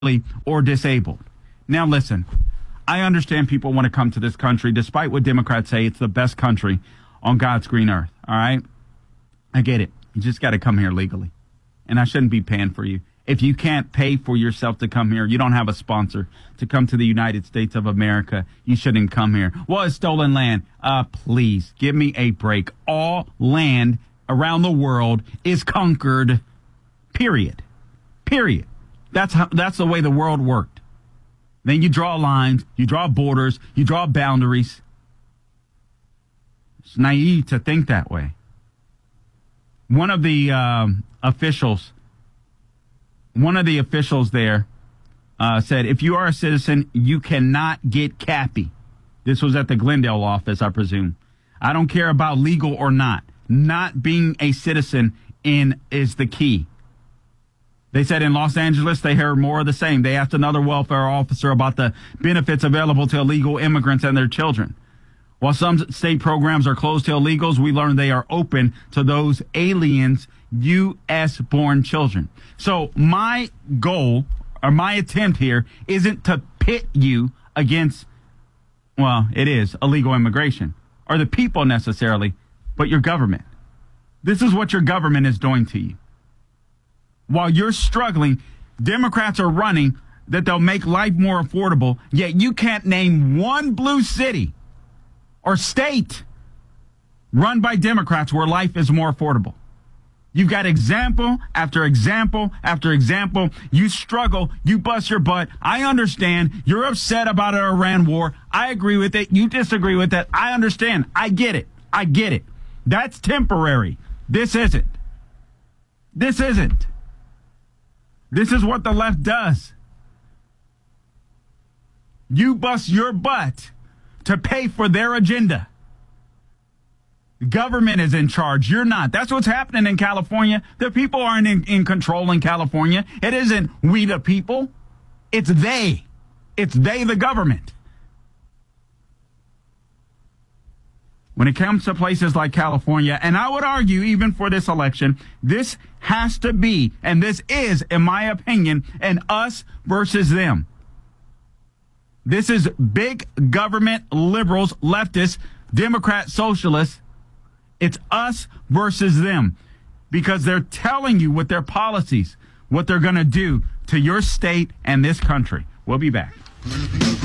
or disabled. Now, listen, I understand people want to come to this country, despite what Democrats say, it's the best country on God's green earth. All right? I get it. You just got to come here legally. And I shouldn't be paying for you. If you can't pay for yourself to come here, you don't have a sponsor to come to the United States of America, you shouldn't come here. Well, it's stolen land. Please, give me a break. All land around the world is conquered. Period. That's the way the world worked. Then you draw lines, you draw borders, you draw boundaries. It's naive to think that way. One of the officials there said, if you are a citizen, you cannot get Cappy. This was at the Glendale office, I presume. I don't care about legal or not. Not being a citizen is the key. They said in Los Angeles, they heard more of the same. They asked another welfare officer about the benefits available to illegal immigrants and their children. While some state programs are closed to illegals, we learned they are open to those aliens, U.S.-born children. So my goal or my attempt here isn't to pit you against, well, it is illegal immigration or the people necessarily, but your government. This is what your government is doing to you. While you're struggling, Democrats are running that they'll make life more affordable, yet you can't name one blue city or state run by Democrats where life is more affordable. You've got example after example after example. You struggle. You bust your butt. I understand. You're upset about an Iran war. I agree with it. You disagree with it. I understand. I get it. That's temporary. This isn't. This is what the left does. You bust your butt to pay for their agenda. The government is in charge. You're not. That's what's happening in California. The people aren't in control in California. It isn't we the people. It's they. It's they, the government. When it comes to places like California, and I would argue even for this election, this has to be, and this is, in my opinion, an us versus them. This is big government, liberals, leftists, Democrats, socialists. It's us versus them because they're telling you with their policies what they're going to do to your state and this country. We'll be back.